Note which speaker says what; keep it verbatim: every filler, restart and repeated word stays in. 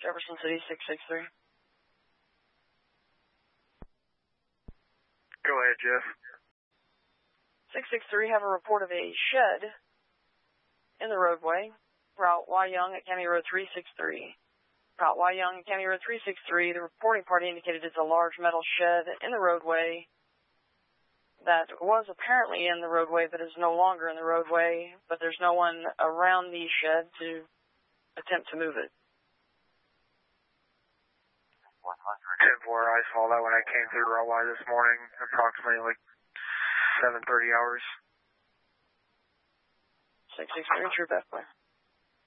Speaker 1: Jefferson City, six six three.
Speaker 2: Go ahead, Jeff.
Speaker 1: six six three, have a report of a shed in the roadway. Route Y Young at County Road three six three. Route Y Young at County Road three six three, the reporting party indicated it's a large metal shed in the roadway that was apparently in the roadway but is no longer in the roadway, but there's no one around the shed to attempt to move it.
Speaker 2: ten four, I saw that when I came through Route Y this morning, approximately like seven thirty hours.
Speaker 1: six six three, true back way.